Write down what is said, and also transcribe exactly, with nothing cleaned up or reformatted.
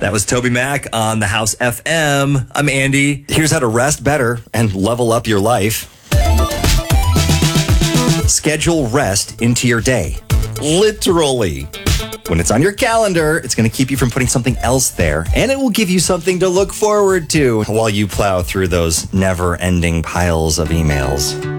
That was Toby Mac on the House F M. I'm Andy. Here's how to rest better and level up your life. Schedule rest into your day. Literally. When it's on your calendar, it's going to keep you from putting something else there, and it will give you something to look forward to while you plow through those never-ending piles of emails.